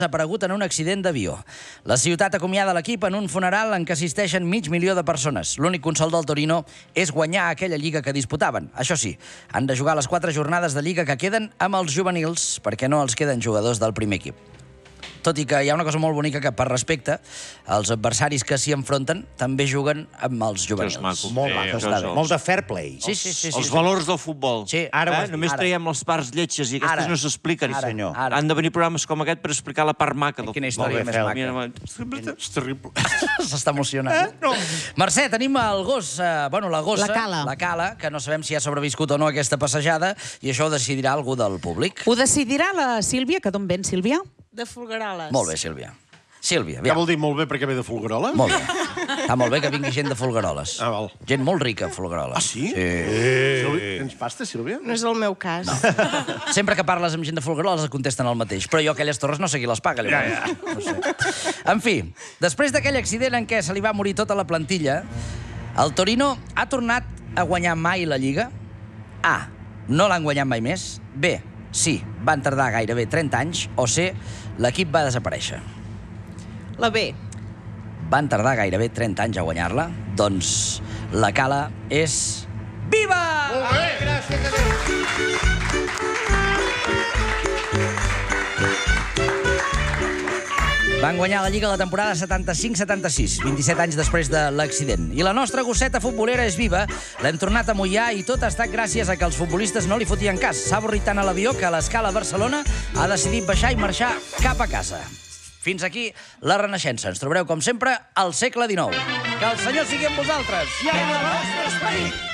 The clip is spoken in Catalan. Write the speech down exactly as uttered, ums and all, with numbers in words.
desaparegut en un accident d'avió. La ciutat acomiada l'equip en un funeral en què assisteixen mig milió de persones. L'únic consol del Torino és guanyar aquella lliga que disputaven. Això sí, han de jugar les quatre jornades de lliga que queden amb els juvenils, perquè no els queden jugadors del primer equip. Tot i que hi ha una cosa molt bonica que, per respecte, els adversaris que s'hi enfronten també juguen amb els juvenils. Molt maco. Molt de fair play. Sí, sí, sí. Els valors del futbol. Sí. Només traiem les parts lletges i aquestes no s'expliquen. Han de venir programes com aquest per explicar la part maca del futbol. Quina història més maca. És terrible. S'està emocionant. Mercè, tenim el gos, bueno, la gossa, la Cala, que no sabem si ha sobreviscut o no aquesta passejada, i això ho decidirà algú del públic. Ho decidirà la Sílvia, que d'on ven, Sílvia? De Folgueroles. Molt bé, Sílvia. Sílvia, Què vol dir molt bé perquè ve de Folgueroles? Molt bé. Està molt bé que vingui gent de Folgueroles. Ah, val. Gent molt rica, a Folgueroles. Ah, sí? Sí. Tens pasta, Sílvia? No és el meu cas. Sempre que parles amb gent de Folgueroles es contesten el mateix. Però jo aquelles torres no sé qui les paga. Ja, ja. No sé. En fi, després d'aquell accident en què se li va morir tota la plantilla, el Torino ha tornat a guanyar mai la Lliga? A. No l'han guanyat mai més. B. Sí, van tardar gairebé trenta anys. O C. L'equip va desaparèixer. La B. Van tardar gairebé trenta anys a guanyar-la. Doncs la Cala és viva! Molt bé! Gràcies a Déu! Van guanyar la Lliga la temporada setanta-cinc setanta-sis, vint-i-set anys després de l'accident. I la nostra gosseta futbolera és viva, l'hem tornat a mullar i tot ha estat gràcies a que els futbolistes no li fotien cas. S'ha avorrit tant a l'avió que a l'escala a Barcelona ha decidit baixar i marxar cap a casa. Fins aquí la Renaixença. Ens trobareu, com sempre, al segle dinou. Que el Senyor sigui amb vosaltres. I amb el vostre esperit.